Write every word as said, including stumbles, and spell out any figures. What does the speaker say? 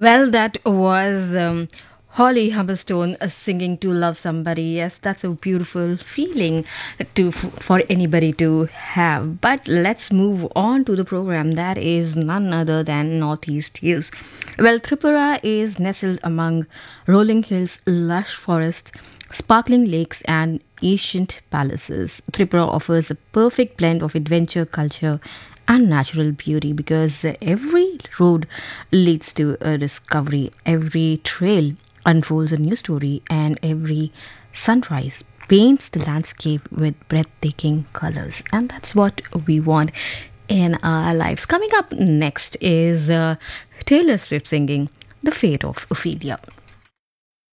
Well, that was um, Holly Humberstone uh, singing to love somebody. Yes, that's a beautiful feeling to for anybody to have. But let's move on to the program that is none other than Northeast Hills. Well, Tripura is nestled among rolling hills, lush forests, sparkling lakes, and ancient palaces. Tripura offers a perfect blend of adventure, culture, and natural beauty because every road leads to a discovery, every trail unfolds a new story, and every sunrise paints the landscape with breathtaking colors. And that's what we want in our lives. Coming up next is uh, Taylor Swift singing The Fate of Ophelia.